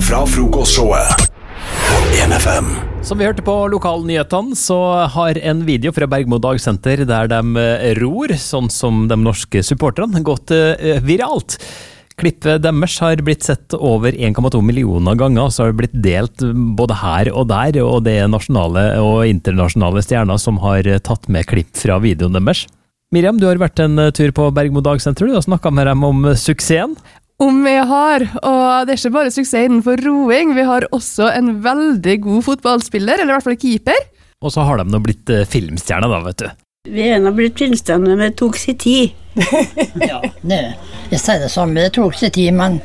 fra frokostshowet på 1FM. Som vi hørte på lokalnyhetene, så har en video fra Bergmo Dagsenter der de ror, sånn som de norske supporterne, gått viralt. Klippet deres har blitt sett over 1,2 millioner ganger, og så har det blitt delt både her og der, og det er nasjonale og internasjonale stjerner som har tatt med klipp fra videoen deres. Miriam, du har vært en tur på Bergmo Dagsenter, du har snakket med dem om suksessen. Om vi har, og det er ikke bare suksess innenfor roing, vi har også en veldig god fotballspiller, eller i hvert fall keeper. Og så har de nå blitt filmstjerner da, vet du. Vi er nå blitt filmstjerner, men det tok sin tid. Ja, jeg sier det samme, det tok sin tid, men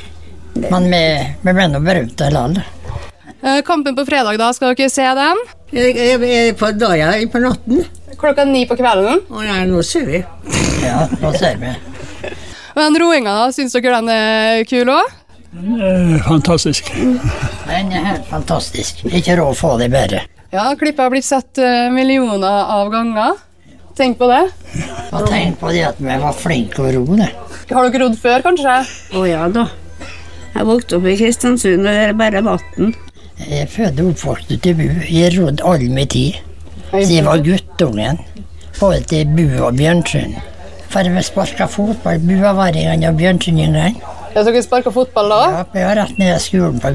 vi ble nå berømt til alle. Kampen på fredag da, skal dere se den? Jeg er på dagen på natten. Klokka 9 på kvelden. Og ja, nå ser vi. Ja, nå ser vi. Men roinga da, synes dere den er kul også? Fantastisk. Den er helt fantastisk, ikke råd å få det bedre. Ja, klippet har blitt sett millioner av ganger. Tenk på det. Og tenk på det at vi var flinke å ro det. Har dere rodd før, kanskje? Ja da. Jeg vokste opp i Kristiansund, og det er bare vatten. Jeg er født og oppvokst ute i Bu. Jeg rodde all min tid. Så jeg var guttungen, både til Bu og Bjørnsund. For vi sparket fotball, buavaringene og Bjørnsundingene. Ja, så dere sparket fotball da? Ja, vi var rett ned i skolen på